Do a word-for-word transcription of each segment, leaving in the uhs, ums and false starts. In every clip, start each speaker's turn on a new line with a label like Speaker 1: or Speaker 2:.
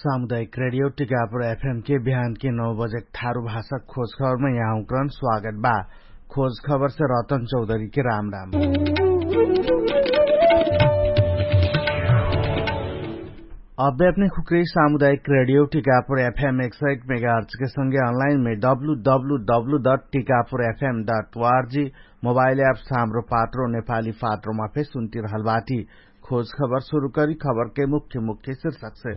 Speaker 1: सामुदायिक radio Tikapur FM के बिहान के नौ बजे थारू भाषा खोज खबर में यहाँ उकरण स्वागत बा। खोज खबर से रतन चौधरी के राम राम। अब अपने खुकरी सामुदायिक रेडियो टिकापुर एफएम एक सौ एक मेगाहर्ट्ज के संगे ऑनलाइन में डब्लू डब्लू डब्लू डट टिकापुर एफएम डट ओआरजी मोबाइल एप हाम्रो पात्रो नेपाली पात्रोमा फे सुन्ती रहल बाटी। खोज खबर शुरू करी खबर के मुख्य मुख्य शीर्षक से।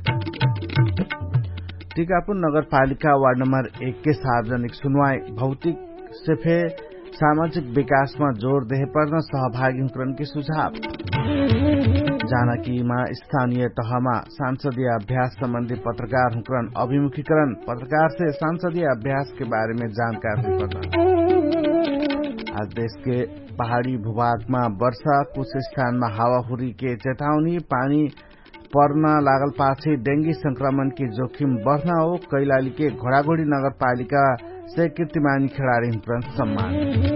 Speaker 1: टीकापुर नगरपालिका वार्ड नंबर एक के सार्वजनिक सुनवाई भौतिक से फे सामाजिक विकास में जोर देहे पर्न सहभागी हुकरन के सुझाव। जानकीमा स्थानीय तहमा सांसदीय अभ्यास संबंधी पत्रकार हुकरन अभिमुखीकरण पत्रकार से सांसदीय अभ्यास के बारे में जानकारी प्रदान। आज देश के पहाड़ी भूभाग में वर्षा कुछ स्थान में हावाहुरी के चेतावनी पानी पर्न लागल पाछे डेंगी संक्रमण की जोखिम बढ़ना हो। कैलाली के घोड़ाघोड़ी नगरपालिका से कीर्तिमानी खिलाड़ी हुकरन सम्मान।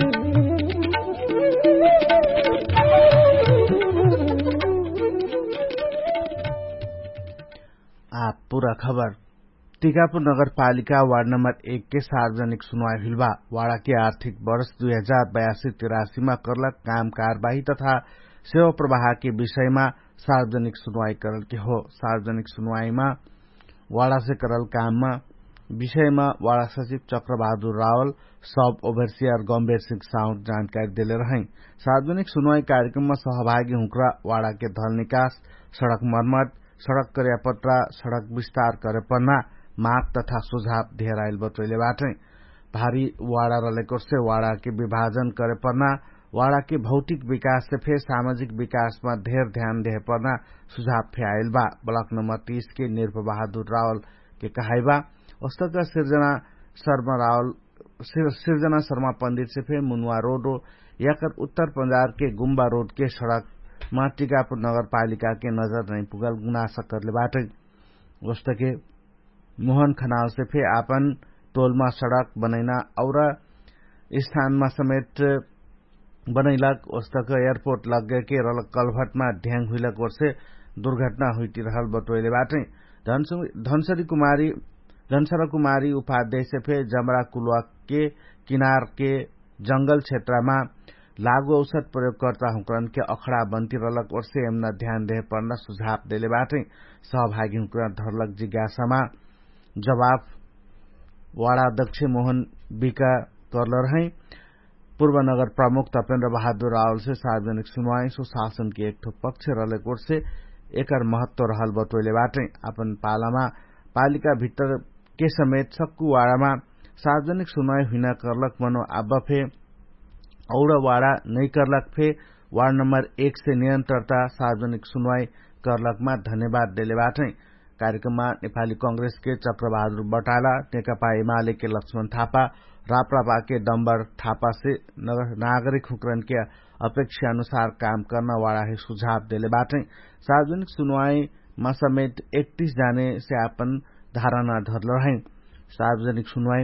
Speaker 1: आप पूरा खबर। टीकापुर नगरपालिका वार्ड नंबर एक के सार्वजनिक सुनवाई हिलवा वाड़ा के आर्थिक वर्ष दुई हजार बयासी तिरासी में करलक काम कार्यवाही तथा सेवा प्रवाह के विषय में सार्वजनिक सुनवाई करल के हो। सार्वजनिक सुनवाई में वाड़ा से करल काम में विषय में वाड़ा सचिव चक्रबहादुर रावल सब ओभरसियर गंभीर सिंह साउद जानकारी दिले रहे। सार्वजनिक सुनवाई कार्यक्रम में सहभागी हुकरा वाड़ा के धल निकास सड़क मरम्मत सड़क कर्यापत्रा सड़क विस्तार करे पर्ना माग तथा सुझाव ढेर आयल बतैले बाटे। भारी वाड़ा रलेको से वाड़ा के विभाजन करे पर्ना वाड़ा के भौतिक विकास से फे सामाजिक विकास में ढेर ध्यान दे पर्ना सुझाव फे आयल बा। ब्लॉक नंबर तीस के निर्भय बहादुर रावल के कहाइबा औस्तक सिर्जना शर्मा रावल सिर्जना शर्मा पंडित से फे मुनुआ रोड याकर उत्तर पंजाब के गुम्बा रोड के सड़क में टीकापुर नगरपालिका के नजर नहीं पुगल गुनासा करले बाटे। औस्तके मोहन खनाल से फे आपन टोलमा सड़क बनैना और स्थान में समेत बनैलक। औस्तक एयरपोर्ट लगे के रल कलभट में ढ्यांग हुईलक और से दुर्घटना हुईटी रहल बतोइले बाटे। धनसरी कुमारी धनसरा कुमारी उपाध्याय से फे जमरा कुलवा के किनार के जंगल क्षेत्र में लागू औषध प्रयोगकर्ता हुकरन के अखड़ा बनती रलक और से एमना ध्यान दे पर्न सुझाव देले बाटे। सहभागी हुकरन धरलक जिज्ञासा में जवाब वाड़ा अध्यक्ष मोहन बीका करल रहे। पूर्व नगर प्रमुख तपेन्द्र बहादुर रावल से सार्वजनिक सुनवाई सुशासन के एक ठो पक्ष रलेकोर से एकर महत्व रहल बतोइले बाटे। अपन पालामा पालिका भीतर के समेत सक्कू वाड़ा में सार्वजनिक सुनवाई हुन करलक मनो अब फे और वाड़ा नहीं करलक फे वार्ड नंबर एक से निरंतरता सार्वजनिक सुनवाई करलक में धन्यवाद देले बाटे। कार्यक्रम में नेपाली कांग्रेस के चक्रबहादुर बटाला नेकपा एमाले के लक्ष्मण थापा राप्रपा के डम्बर थापा से नागरिक हुकरन के अपेक्षा अनुसार काम करना वाड़ा है सुझाव देले बाटे। सार्वजनिक सुनवाई में समेत इकतीस जाने से आपन धारणा धरल रहे। सार्वजनिक सुनवाई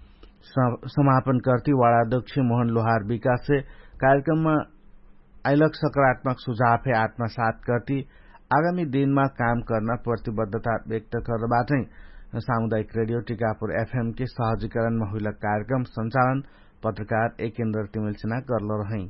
Speaker 1: समापन करती वाड़ा अध्यक्ष मोहन लोहार विकास से कार्यक्रम में आइलक सकारात्मक सुझाव है आत्मसात करती आगामी दिन में काम करना प्रतिबद्धता व्यक्त कर बाटे। सामुदायिक रेडियो टीकापुर एफएम के सहजीकरण में हुई कार्यक्रम संचालन पत्रकार एकेन्द्र तिमिल सिन्हा करल रहे।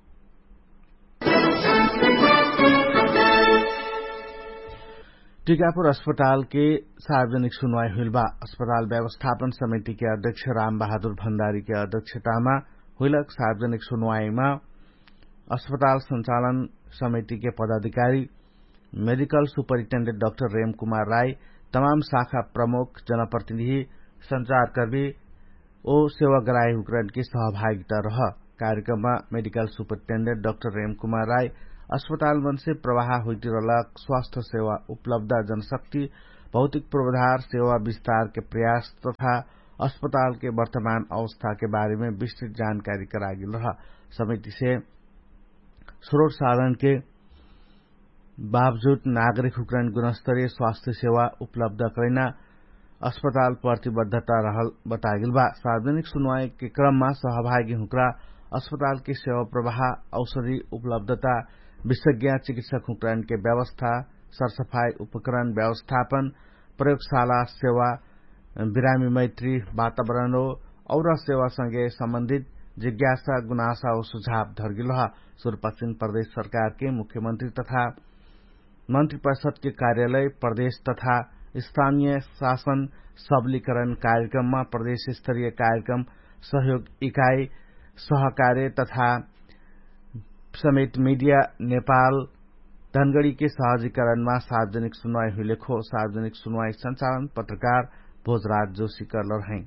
Speaker 1: टीकापुर अस्पताल के सार्वजनिक सुनवाई हुइलबा अस्पताल व्यवस्थापन समिति के अध्यक्ष राम बहादुर भण्डारी के अध्यक्षता में हुइलक सार्वजनिक सुनवाई में अस्पताल संचालन समिति के पदाधिकारी मेडिकल सुपरिन्टेण्डेन्ट डाक्टर रेम कुमार राय तमाम शाखा प्रमुख जनप्रतिनिधि संचारकर्मी और सेवाग्राही हुकरन की सहभागिता रह। कार्यक्रम में मेडिकल सुपरिन्टेण्डेन्ट डाक्टर रेम कुमार राय अस्पताल मन से प्रवाह हुईटी रहलक स्वास्थ्य सेवा उपलब्ध जनशक्ति भौतिक पूर्वाधार सेवा विस्तार के प्रयास तथा अस्पताल के वर्तमान अवस्था के बारे में विस्तृत जानकारी करागिल रहा। समिति से स्रोत साधन के बावजूद नागरिक हुकरन गुणस्तरीय स्वास्थ्य सेवा उपलब्ध करना अस्पताल प्रतिबद्धता रहल बतागिल बा। सार्वजनिक सुनवाई के क्रम में सहभागी हुकरा अस्पताल के सेवा प्रवाह औषधि उपलब्धता विशेषज्ञ चिकित्सक हुकरन के व्यवस्था सरसफाई उपकरण व्यवस्थापन प्रयोगशाला सेवा बिरामी मैत्री वातावरण और सेवासँगै सम्बन्धित जिज्ञासा गुनासा और सुझाव धर्गिलोहा सुदूरपश्चिम प्रदेश सरकार के मुख्यमंत्री तथा मंत्री परिषद के कार्यालय प्रदेश तथा स्थानीय शासन सबलीकरण कार्यक्रममा प्रदेश स्तरीय कार्यक्रम सहयोग इकाई सहकार्य तथा समेत मीडिया नेपाल धनगढ़ी के सहजीकरणमा सार्वजनिक सुनवाई हुइलेखो सार्वजनिक सुनवाई संचालन पत्रकार भोजराज जोशी करल रहे।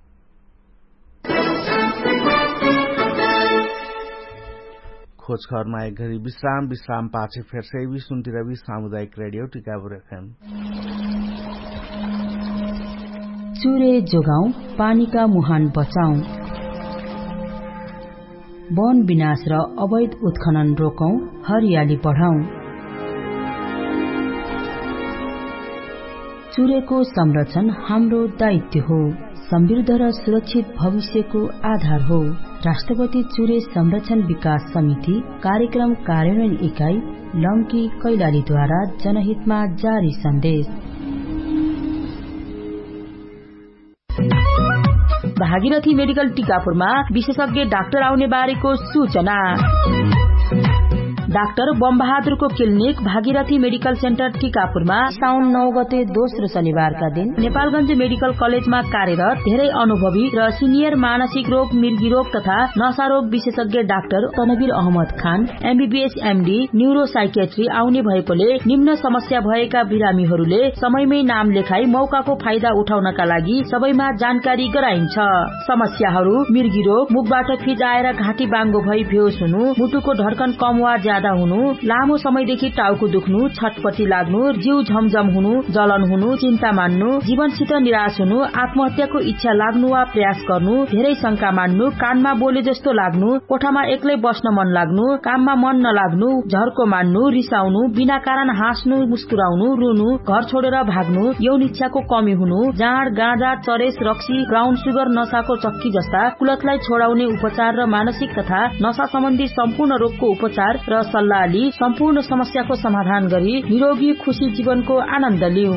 Speaker 1: खोज खबरमा एक घड़ी विश्राम विश्राम पाछे फेर से भी सुनती रवि सामुदायिक रेडियो टिकापुर एफएम।
Speaker 2: चुरे जोगाउँ पानीका मुहान बचाउँ, वन विनाश र अवैध उत्खनन रोकौं, हरियाली बढाउँ। चुरेको संरक्षण हाम्रो दायित्व हो, समृद्ध र सुरक्षित भविष्यको आधार हो। राष्ट्रपति चुरे संरक्षण विकास समिति कार्यक्रम कार्यान्वयन इकाई लंकी कैलालीद्वारा जनहितमा जारी सन्देश। भागीरथी मेडिकल टिकापुरमा विशेषज्ञ डाक्टर आउने बारेको सूचना। Doctor बमबहादुरको clinic Bhagirathi medical centre टिकापुरमा साउन नौ गते दोस्रो शनिबारका दिन नेपालगञ्ज मेडिकल कलेजमा कार्यरत धेरै अनुभवी र सिनियर मानसिक रोग, मिर्गी रोग तथा नशा रोग विशेषज्ञ डाक्टर तनवीर अहमद खान एमबीबीएस एमडी न्यूरो साइकेट्री आउने भएकोले निम्न समस्या भएका बिरामीहरूले समयमै नाम लेखाई मौकाको फाइदा उठाउनका लागि सबैमा जानकारी गराइन्छ। समस्याहरू मिर्गी रोग, मुखबाट फिज आएर घाँटी बाङ्गो भई बेहोस हुनु, मुटुको धड्कन कम वा ज्यादा हुनु, लामो समयदेखि टाउको दुख्नु, छटपटी लाग्नु, जिउ झमझम हुनु, जलन हुनु, चिन्ता मान्नु, जीवनसित निराश हुनु, आत्महत्याको इच्छा लाग्नु वा प्रयास गर्नु, धेरै शंका मान्नु, कानमा बोले जस्तो लाग्नु, कोठामा एक्लै बस्न मन लाग्नु, काममा मन नलाग्नु, झर्को मान्नु, रिसाउनु, बिना कारण हाँस्नु, मुस्कुराउनु, रुनु, घर छोडेर भाग्नु, यौन इच्छाको कमी हुनु, जाँड, गाँजा, चरेस, रक्सी, ब्राउन सुगर, नशाको चक्की जस्ता कुलतलाई छोडाउने उपचार र मानसिक तथा नशा सम्बन्धी सम्पूर्ण रोगको उपचार र सल्लाह लिई सम्पूर्ण समस्याको समाधान गरी निरोगी खुशी जीवनको आनन्द लिऊ।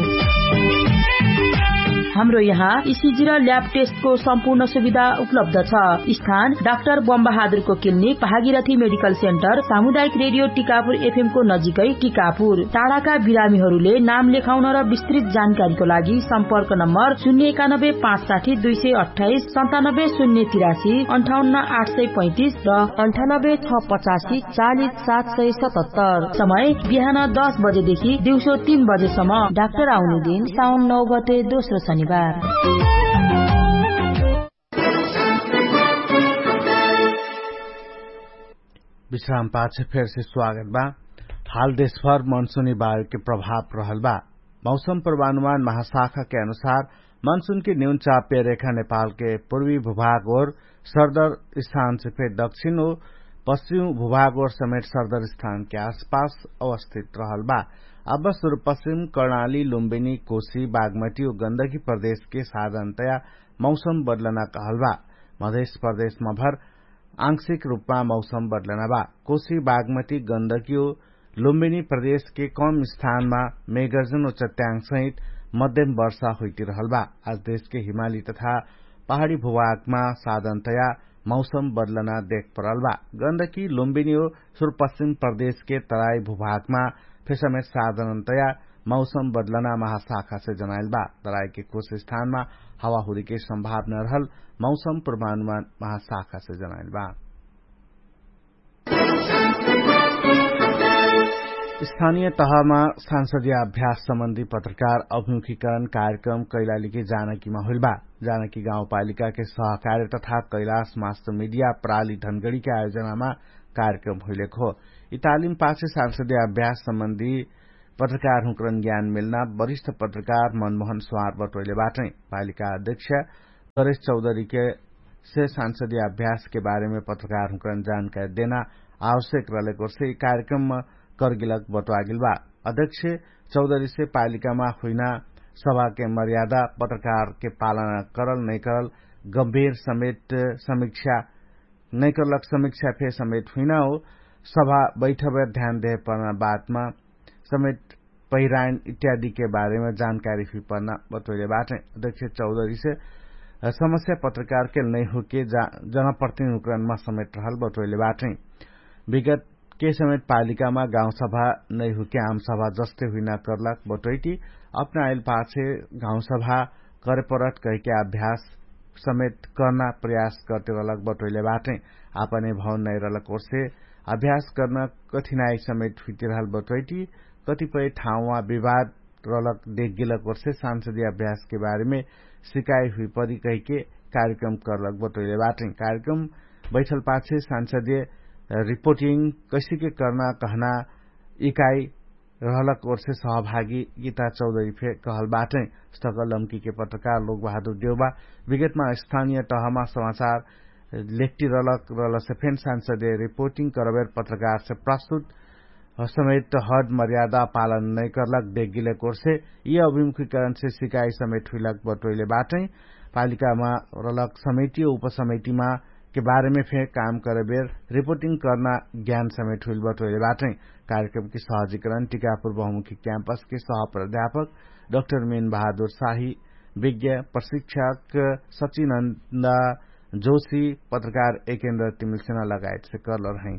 Speaker 2: हाम्रो यहाँ ईसीजी र ल्याब टेस्टको सम्पूर्ण सुविधा उपलब्ध छ। स्थान doctor बमबहादुरको clinic Bhagirathi medical centre सामुदायिक रेडियो टिकापुर एफएम को नजिकै टिकापुर। टाढाका बिरामीहरूले नाम लेखाउन र विस्तृत जानकारीको लागि सम्पर्क नम्बर शून्य एकानब्बे पाँच साठी दुई सय अठाइस सन्तानब्बे शून्य तिरासी अन्ठाउन्न आठ सय पैंतिस र अन्ठानब्बे छ पचासी चालिस सात सय सतहत्तर। समय बिहान दस बजेदेखि दिउँसो तीन बजेसम्म। डाक्टर आउने दिन साउन नौ गते दोस्रो शनिबार।
Speaker 1: विश्राम पाछे फेर से स्वागत बा। हाल देशभर मानसूनी वायु के प्रभाव रहल बा। मौसम पूर्वानुमान महाशाखा के अनुसार मानसून की न्यून चापीय रेखा नेपाल के पूर्वी भूभाग और सरदर स्थान से फिर दक्षिण और पश्चिमी भूभाग और समेत सरदर स्थान के आसपास अवस्थित रहल बा। अब सुदूर पश्चिम कर्णाली, लुम्बिनी, कोशी, बागमती और गण्डकी प्रदेश के साधारणतया मौसम बदलना कहल बा। मध्य प्रदेशमा भर आंशिक रूपमा मौसम बदलना बा। कोशी, बागमती, गण्डकी और लुम्बिनी प्रदेश के कम स्थानमा मेघगर्जन और चट्याङ सहित मध्यम वर्षा होती रहल बा। आज देश के हिमाली तथा पहाड़ी भूभागमा साधारणतया मौसम बदलना देख परल बा। गण्डकी, लुम्बिनी और सुदूरपश्चिम प्रदेश के तराई भूभागमा फेसमेत साधारणतया मौसम बदलना महाशाखा से जनाइल बा। तराई के कुछ स्थानमा हावाहुरी के संभावना रहल मौसम पूर्वानुमान महाशाखा से जनाइल बा। स्थानीय तहमा सांसदीय अभ्यास सम्बन्धी पत्रकार अभिमुखीकरण कार्यक्रम कैलाली के जानकीमा होइल बा। जानकी गाउँपालिका के सहकार्य तथा कैलाश मास्टर मीडिया प्राली धनगढ़ी के आयोजनामा कार्यक्रम होइलेको हो। यी तालिम पाछे सांसदीय अभ्यास सम्बन्धी पत्रकार हुँकरन ज्ञान मिल्ना वरिष्ठ पत्रकार मनमोहन स्वार बटोलेबाटै पालिका अध्यक्ष गणेश चौधरी के से सांसदीय अभ्यास के बारे में पत्रकार हुँकरन जानकारी देना आवश्यक रहेको से कार्यक्रम में करगिलक बटवागिल बा। अध्यक्ष चौधरी से पालिका में हुइना सभा के मर्यादा पत्रकार के पालना करल नहीं करल गंभीर समेत समीक्षा नहीं करलक समीक्षा फे समेत हुइना हो सभा बैठक ध्यान दे पर्ना बात में समेत पहिरान इत्यादि के बारे में जानकारी भी पड़ना बतौले बाटे। अध्यक्ष चौधरी से समस्या पत्रकार के नहीं हो के जनप्रतिनिधि में समेट रहल बतौले बाटे। विगत के समेत पालिका में गांव सभा नहीं हो के आम सभा जस्ते हुई न करलक बतौती अपना आयल पाछे गांव सभा करे परत कह के अभ्यास समेत करना प्रयास करते रहलक बतौले बाटे। आपने भवन नहीं रहलक ओर से अभ्यास करना कठिनाई समेत हुई रहल बतौती कतिपय ठाउँमा विवाद रहलक देख गिलक ओर से सांसदीय अभ्यास के बारे में सिकाई हुई परी कह के कार्यक्रम करलक बतौले बाटे। कार्यक्रम बैठल पाछे सांसदीय रिपोर्टिंग कैसे के करना कहना इकाई रहलक ओर से सहभागी गीता चौधरी फे कहल बाटे। स्थगल लम्की के पत्रकार लोक बहादुर देउबा विगत में स्थानीय तहमा समाचार लेखटी रहलक रहल से फेन सांसदीय रिपोर्टिंग करबेर पत्रकार से प्रस्तुत समेत हद मर्यादा पालन नहीं करलक देख गिले कोर से ये अभिमुखीकरण से सिकाई समेत हुईलक बतौले बाटे। पालिका में रहलक समिति उप समिति में के बारे में फे काम करे बेर रिपोर्टिंग करना ज्ञान समेत हुई बतौले बाटे। कार्यक्रम की सहजीकरण टीकापुर बहुमुखी कैंपस के सह प्राध्यापक डाक्टर मीन बहादुर शाही, विज्ञ प्रशिक्षक सचिनंदा जोशी, पत्रकार एकेन्द्र तिमिलसेना लगायत से कर रहे।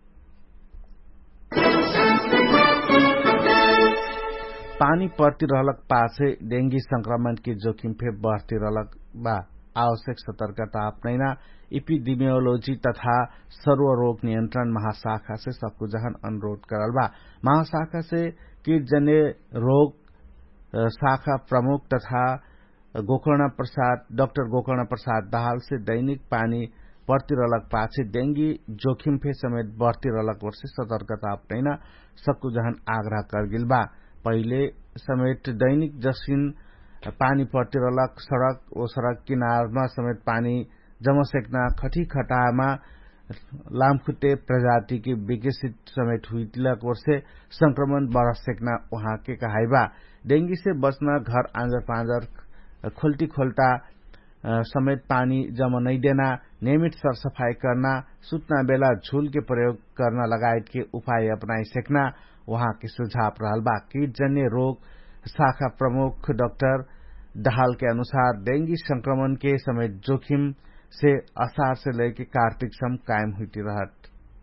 Speaker 1: पानी पर्ती रहलक पासे डेंगी संक्रमण की जोखिम फे बढ़ती रहलक बा आवश्यक सतर्कता अपनैना इपिडेमियोलॉजी तथा सर्वरोग नियंत्रण महाशाखा से सबको जहन अनुरोध करल बा। महाशाखा से कीटजन्य रोग शाखा प्रमुख तथा गोकर्ण प्रसाद डाक्टर गोकर्ण प्रसाद दाहाल से दैनिक पानी बढ़ती रहलक पाछे डेंगी जोखिम फे समेत बढ़ती रहलक ओर से सतर्कता अपनैना सबको जहन आग्रह कर गिल बा। पहिले समेत दैनिक जसिन पानी पर्ती रहलक सड़क ओ सड़क किनारमा समेत पानी जमा सेक्ना खटी खटामा लामखुट्टे प्रजाति की विकसित समेत हुई तिलक ओर से संक्रमण बढ़ सेक्ना वहां के कहाइबा। डेंगी से बचना घर आंजर पांजर खोल्टी खोल्टा समेत पानी जमा नहीं देना, नियमित सरसफाई करना, सुतना बेला झूल के प्रयोग करना लगायत के उपाय अपनाई सेक्ना वहां के सुझाव रहल बा। कीटजन्य रोग शाखा प्रमुख डाक्टर दाहाल के अनुसार डेंगी संक्रमण के समेत जोखिम से असार से लेकर कार्तिक सम कायम हुई रहत।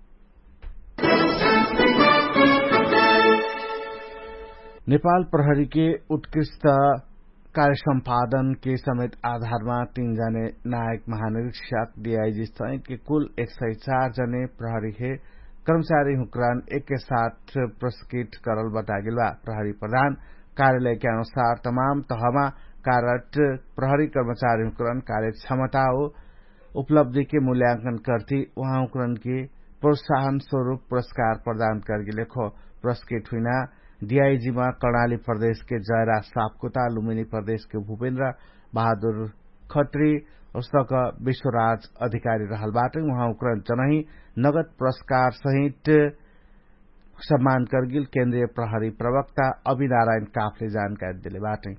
Speaker 1: नेपाल प्रहरी के उत्कृष्ट कार्य संपादन के समेत आधारमा तीन जने नायक महानिरीक्षक डीआईजी सहित के कुल एक सय चार जने प्रहरी है कर्मचारी हुक्रान एक के साथ प्रोसिक्यूट करल बतागिल बा। प्रहरी प्रधान कार्यालय के अनुसार तमाम तहमा कार्यरत प्रहरी कर्मचारी हुक्रान कार्य क्षमता और उपलब्धि के मूल्यांकन करती वहां हुक्रान की प्रोत्साहन स्वरूप पुरस्कार प्रदान कर लेखो प्रोसिक्यूट हुई डीआईजी में कर्णाली प्रदेश के जयराज सापकोटा, लुम्बिनी प्रदेश के भूपेन्द्र बहादुर खत्री औस्तक विश्वराज अधिकारी रहल बाटे। वहां उक्रण जनही नगद पुरस्कार सहित सम्मान करगिल केन्द्रीय प्रहरी प्रवक्ता अभिनारायण काफले जानकारी दिले बाटे।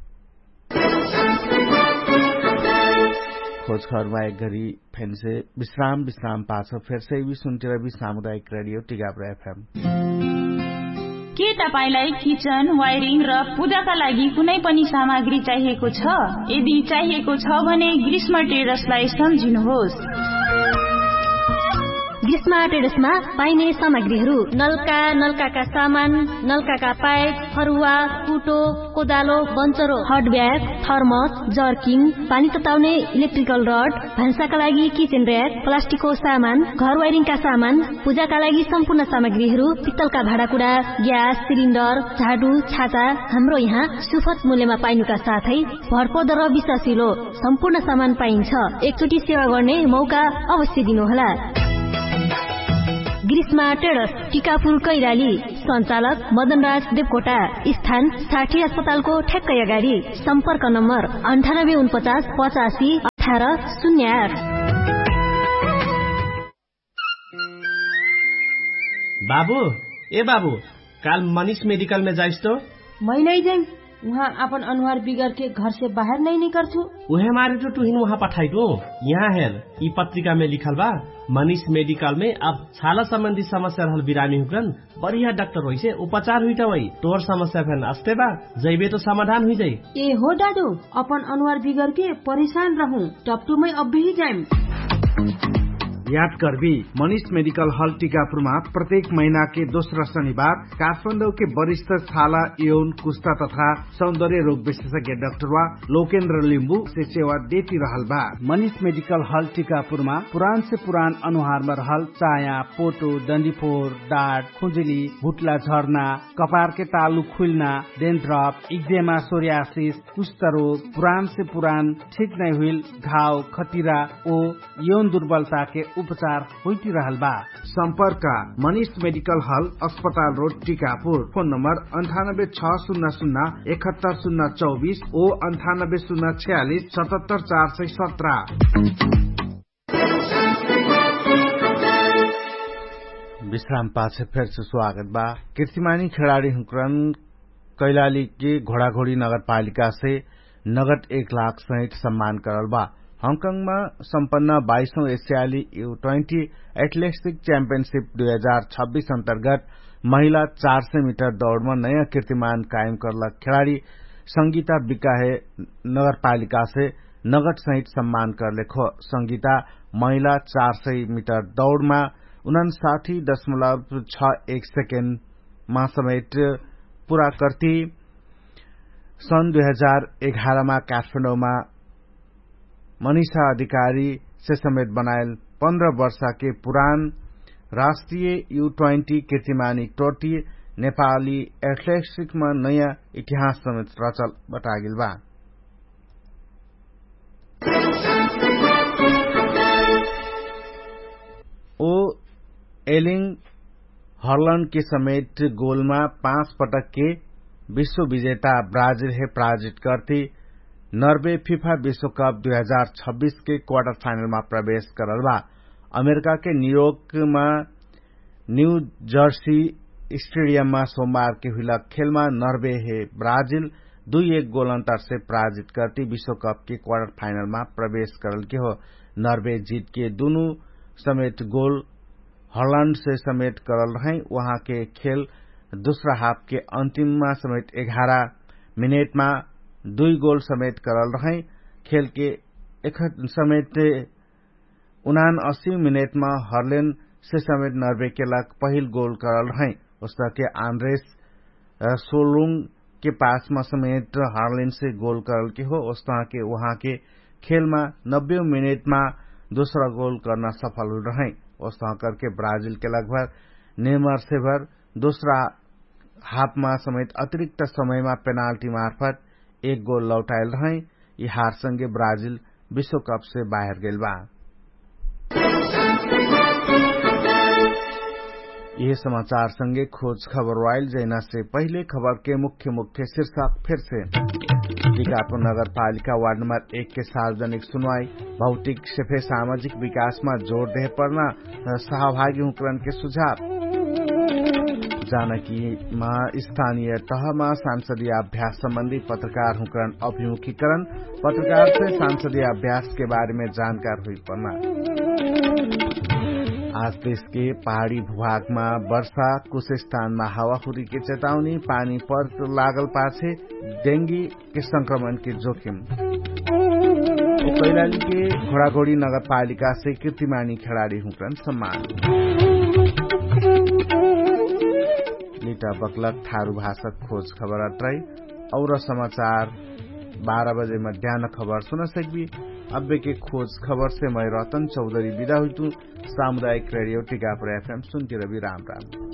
Speaker 1: खोज खबरमा एक घड़ी फेन से विश्राम विश्राम पाछ फिर से भी सुनते रही सामुदायिक रेडियो टिकापुर एफएम।
Speaker 3: के तपाईलाई किचन वायरिङ र पूजाका लागि कुनै पनि सामग्री चाहिएको छ? यदि चाहिएको छ भने ग्रीष्म ट्रेडर्सलाई सम्झिनुहोस्।
Speaker 4: ग्रीष्म ट्रेडर्समा पाइने सामग्रीहरू नलका, नलकाका सामान, नलकाका पाइप, फरुवा, कुटो, कोदालो, बन्चरो, हट ब्याग, थर्मस, जर्किङ, पानी तताउने इलेक्ट्रिकल रड, भान्साका लागि किचन र्याक, प्लास्टिकको सामान, घर वायरिङका सामान, पूजाका लागि सम्पूर्ण सामग्रीहरू, पित्तलका भाँडाकुँडा, ग्यास सिलिन्डर, झाडु, छाता हाम्रो यहाँ सुपथ मूल्यमा पाइनुका साथै भरपर्दो र विश्वासिलो सम्पूर्ण सामान पाइन्छ। एकचोटि सेवा गर्ने मौका अवश्य दिनुहोला। ग्रीष्मा ट्रेडर्स, टिकापुर कैलाली, सञ्चालक मदनराज देवकोटा, स्थान साठी अस्पतालको ठ्याक्कै अगाडि, सम्पर्क नम्बर अन्ठानब्बे उनपचास पचासी अठार शून्य आठ।
Speaker 5: बाबू ए बाबू काल मनीष मेडिकल में जाइस तो?
Speaker 6: मैं नहीं जाई,
Speaker 2: वहाँ अपन अनुहार बिगड़ के घर से बाहर नहीं निकलछु।
Speaker 5: उहे मारे तो तुहिन वहाँ पठाई दो। यहाँ हेर ई पत्रिका में लिखल बा मनीष मेडिकल में अब छाला संबंधी समस्या रहल बिरामी हुकन बढ़िया डॉक्टर होई से उपचार हुई वही तोर समस्या फेन अस्ते बा जैबे तो समाधान हुई जाई।
Speaker 2: ए हो दादू अपन अनुहार बिगड़ के परेशान रहूं टपटू में अब भी जाइम।
Speaker 1: याद करबी मनीष मेडिकल हॉल टीकापुरमा प्रत्येक महीना के दोस्रो शनिबार काठमाडौँ के वरिष्ठ छाला यौन कुष्ठा तथा सौंदर्य रोग विशेषज्ञ डाक्टर वा लोकेन्द्र लिम्बू से सेवा देती रहल बा। मनीष मेडिकल हॉल टीकापुरमा पुरान से पुरान अनुहार में रहल चाया पोटो डंडीफोर डाँट खुजली भुटला झर्ना कपार के तालु खुलना डेन्ड्रप इक्जेमा सोरियासिस कुष्ठ रोग पुरान से पुरान ठीक नहीं हुई घाव खतिरा ओ यौन दुर्बलता के उपचार होती रहल बा। संपर्क मनीष मेडिकल हॉल अस्पताल रोड टीकापुर। फोन नंबर अंठानब्बे छ शून्य शून्य इकहत्तर शून्य चौबीस ओ अंठानब्बे शून्य छियालीस सतहत्तर चार सौ सत्रह। विश्राम पाछे फिर से स्वागत बा। कीर्तिमानी खिलाड़ी हुकरन कैलाली के घोड़ाघोड़ी नगर पालिका से नगद एक लाख सहित सम्मान करल बा। हांगकांग में सम्पन्न बाईसौं एशियाली यू ट्वेंटी एथलेटिक्स चैंपियनशिप दो हजार छब्बीस अंतर्गत महिला चार सौ मीटर दौड़ में नया कीर्तिमान कायम करलक खिलाड़ी संगीता बिकाहे नगर पालिका से नगद सहित सम्मान करले खो। संगीता महिला चार सौ मीटर दौड़ में उनसाठी दशमलव छ एक सेकेंड में समेत पूरा करती सन दुई हजार एघारह में काठमाडौँ में मनीषा अधिकारी से समेत बनायल पंद्रह वर्ष के पुरान राष्ट्रीय यू ट्वेंटी कीर्तिमानी टोटी नेपाली एथलेटिक्स में नया इतिहास समेत रचल बतागिल बा। ओ एलिंग हॉलैंड के समेत गोल में पांच पटक के विश्व विजेता ब्राजील है पराजित करती नर्वे फीफा विश्व कप दो हजार छब्बीस के क्वार्टर फाइनल में प्रवेश करल बा। अमेरिका के न्यूयॉर्क में न्यू जर्सी स्टेडियम में सोमवार के हुई खेल में नर्वे है ब्राजील दुई एक गोल अंतर से पराजित करती विश्व कप के क्वार्टर फाइनल में प्रवेश करल के हो। नर्वे जीत के दोनों समेत गोल हॉलैंड से समेत करल रहे। वहां के खेल दूसरा हाफ के अंतिम में समेत ग्यारह मिनट में दुई गोल समेत करल रहे। खेल के एक समेत उनान अस्सी मिनट में हर्लेन से समेत नर्वे के लग पहिल गोल करल रहे। उसका के आंद्रेस सोलुंग के पास में समेत हार्लेन से गोल करल के हो। उसका के वहां के खेल में नब्बे मिनट में दूसरा गोल करना सफल रहे। उसका करके ब्राजील के लगभग नेमर से भर दूसरा हाफ में समेत अतिरिक्त समय में पेनाल्टी मार्फत एक गोल लौटायल रहे। ये हार संगे ब्राजील विश्व कप से बाहर गेल बा। ये समाचार संगे खोज खबर वाइल जैना से पहले खबर के मुख्य मुख्य शीर्षक फिर से। टीकापुर नगर पालिका वार्ड नंबर एक के सार्वजनिक सुनवाई भौतिक से सामाजिक विकास में जोर दे पड़ना सहभागी हुकरन के सुझाव। जानकी में स्थानीय तह में सांसदीय अभ्यास संबंधी पत्रकार हुकरन अभिमुखीकरण पत्रकार से सांसदीय अभ्यास के बारे में जानकार हुई पड़ना। आज देश के पहाड़ी भूभाग में वर्षा कुछ स्थान में हावाहुरी की चेतावनी पानी पर लागल पाछे डेंगी के संक्रमण के जोखिम। कैलाली के घोड़ाघोड़ी नगर पालिका से कीर्तिमानी खिलाड़ी हुकरन सम्मान। लीटा बकलक थारू भाषक खोज खबर अट्राई और समाचार बारह बजे मध्यान्ह खबर सुन सकबी। अब्बे के खोज खबर से मैं रतन चौधरी विदा हुई। सामुदायिक रेडियो टीकापुर एफएम सुनती रवि राम राम।